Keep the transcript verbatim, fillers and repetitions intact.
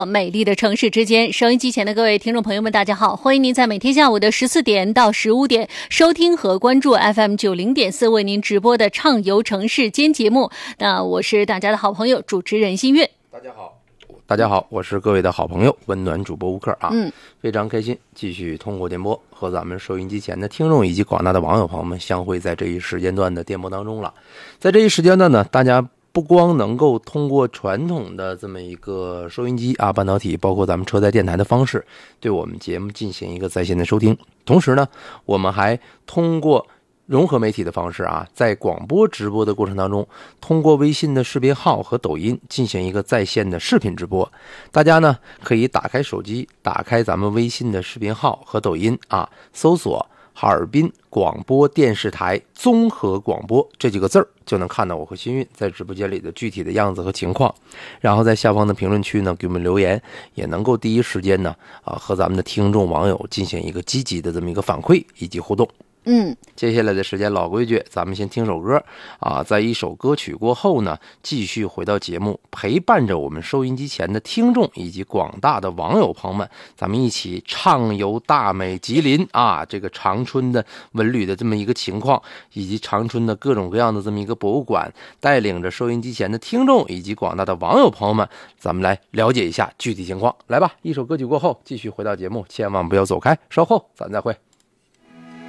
美丽的城市之间，收音机前的各位听众朋友们大家好，欢迎您在每天下午的十四点到十五点收听和关注 F M 九十点四 为您直播的畅游城市间节目。那我是大家的好朋友主持人新月。 大家好，大家好，我是各位的好朋友温暖主播吴克啊。 嗯， 非常开心继续通过电波和咱们收音机前的听众以及广大的网友朋友们相会在这一时间段的电波当中了。在这一时间段呢，大家不光能够通过传统的这么一个收音机啊、半导体，包括咱们车载电台的方式，对我们节目进行一个在线的收听。同时呢，我们还通过融合媒体的方式啊，在广播直播的过程当中，通过微信的视频号和抖音进行一个在线的视频直播。大家呢可以打开手机，打开咱们微信的视频号和抖音啊，搜索哈尔滨广播电视台综合广播这几个字儿，就能看到我和新韵在直播间里的具体的样子和情况。然后在下方的评论区呢给我们留言，也能够第一时间呢啊和咱们的听众网友进行一个积极的这么一个反馈以及互动。 嗯， 接下来的时间老规矩，咱们先听首歌啊，在一首歌曲过后呢，继续回到节目，陪伴着我们收音机前的听众以及广大的网友朋友们，咱们一起畅游大美吉林啊，这个长春的文旅的这么一个情况，以及长春的各种各样的这么一个博物馆，带领着收音机前的听众以及广大的网友朋友们，咱们来了解一下具体情况。来吧，一首歌曲过后继续回到节目，千万不要走开，稍后咱再会。